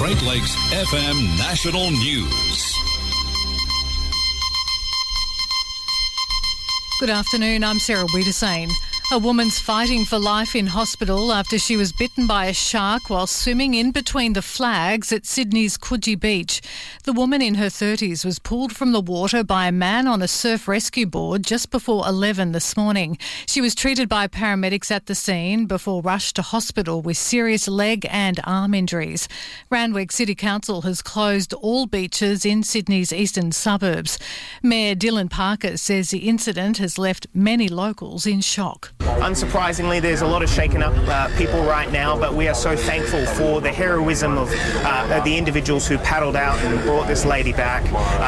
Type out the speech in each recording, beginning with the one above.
Great Lakes FM National News. Good afternoon, I'm Sarah Wiedersane. A woman's fighting for life in hospital after she was bitten by a shark while swimming in between the flags at Sydney's Coogee Beach. The woman in her 30s was pulled from the water by a man on a surf rescue board just before 11 this morning. She was treated by paramedics at the scene before rushed to hospital with serious leg and arm injuries. Randwick City Council has closed all beaches in Sydney's eastern suburbs. Mayor Dylan Parker says the incident has left many locals in shock. Unsurprisingly, there's a lot of shaken up people right now, but we are so thankful for the heroism of the individuals who paddled out and brought this lady back.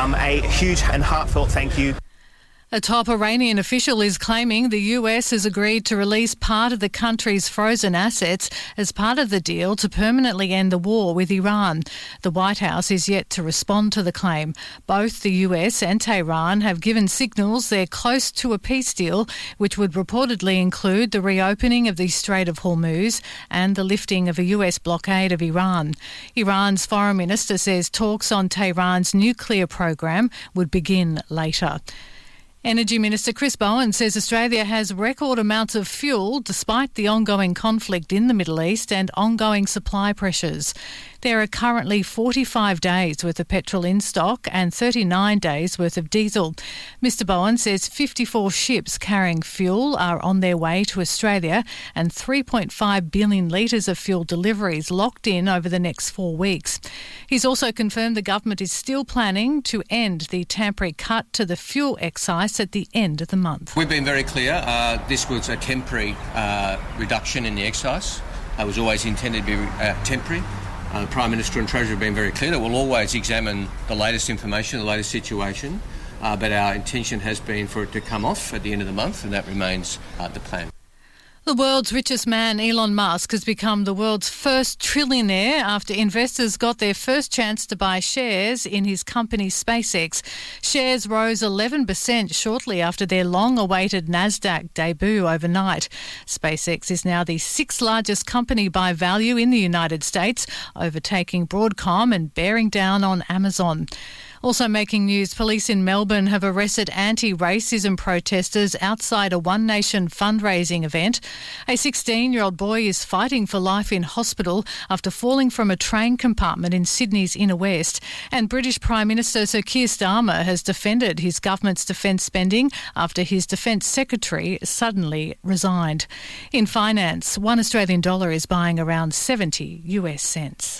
A huge and heartfelt thank you. A top Iranian official is claiming the US has agreed to release part of the country's frozen assets as part of the deal to permanently end the war with Iran. The White House is yet to respond to the claim. Both the US and Tehran have given signals they're close to a peace deal, which would reportedly include the reopening of the Strait of Hormuz and the lifting of a US blockade of Iran. Iran's foreign minister says talks on Tehran's nuclear program would begin later. Energy Minister Chris Bowen says Australia has record amounts of fuel despite the ongoing conflict in the Middle East and ongoing supply pressures. There are currently 45 days worth of petrol in stock and 39 days worth of diesel. Mr Bowen says 54 ships carrying fuel are on their way to Australia and 3.5 billion litres of fuel deliveries locked in over the next 4 weeks. He's also confirmed the government is still planning to end the temporary cut to the fuel excise at the end of the month. We've been very clear. This was a temporary reduction in the excise. It was always intended to be temporary. The Prime Minister and Treasurer have been very clear that we'll always examine the latest information, the latest situation, but our intention has been for it to come off at the end of the month, and that remains the plan. The world's richest man, Elon Musk, has become the world's first trillionaire after investors got their first chance to buy shares in his company SpaceX. Shares rose 11% shortly after their long-awaited Nasdaq debut overnight. SpaceX is now the sixth largest company by value in the United States, overtaking Broadcom and bearing down on Amazon. Also making news, police in Melbourne have arrested anti-racism protesters outside a One Nation fundraising event. A 16-year-old boy is fighting for life in hospital after falling from a train compartment in Sydney's inner west. And British Prime Minister Sir Keir Starmer has defended his government's defence spending after his Defence Secretary suddenly resigned. In finance, $1 Australian is buying around 70 US cents.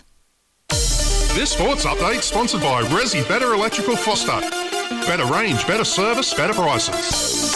This sports update sponsored by Resi Better Electrical Foster. Better range, better service, better prices.